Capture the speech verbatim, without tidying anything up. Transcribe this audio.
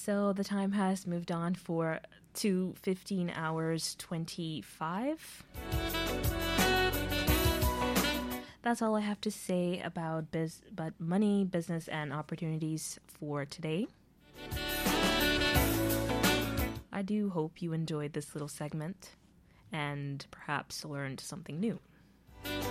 so the time has moved on for to fifteen hours twenty-five. That's all I have to say about biz, but money, business, and opportunities for today. I do hope you enjoyed this little segment and perhaps learned something new.